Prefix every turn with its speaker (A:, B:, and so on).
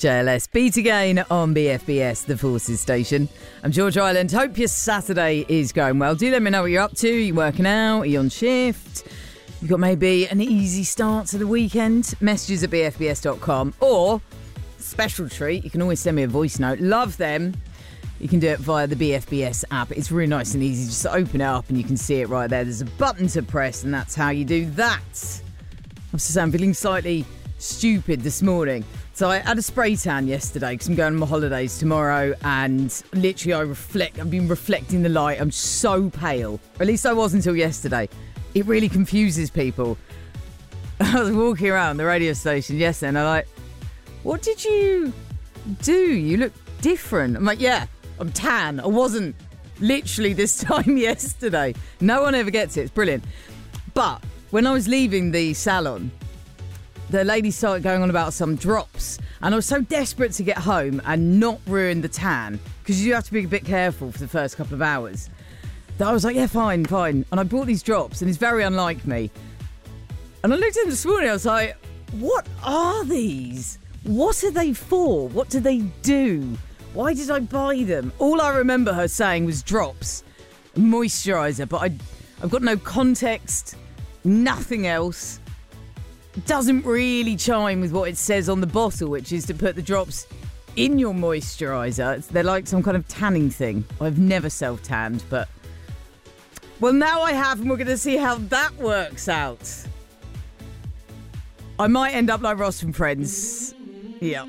A: JLS, Beat Again on BFBS, the Forces station. I'm George Ireland. Hope your Saturday is going well. Do let me know what you're up to. Are you working out? Are you on shift? You've got maybe an easy start to the weekend? Messages at bfbs.com. Or, special treat, you can always send me a voice note. Love them. You can do it via the BFBS app. It's really nice and easy. Just open it up and you can see it right there. There's a button to press and that's how you do that. I'm feeling slightly stupid this morning. So I had a spray tan yesterday because I'm going on my holidays tomorrow, and literally I've been reflecting the light. I'm so pale. Or at least I was until yesterday. It really confuses people. I was walking around the radio station yesterday and I'm like, what did you do? You look different. I'm like, yeah, I'm tan. I wasn't literally this time yesterday. No one ever gets it. It's brilliant. But when I was leaving the salon, the lady started going on about some drops, and I was so desperate to get home and not ruin the tan, because you have to be a bit careful for the first couple of hours, that I was like, yeah, fine. And I bought these drops, and it's very unlike me. And I looked at them this morning, I was like, what are these? What are they for? What do they do? Why did I buy them? All I remember her saying was drops, moisturiser, but I've got no context, nothing else. Doesn't really chime with what it says on the bottle, which is to put the drops in your moisturiser. They're like some kind of tanning thing. I've never self-tanned, but... well, now I have, and we're going to see how that works out. I might end up like Ross from Friends. Yeah.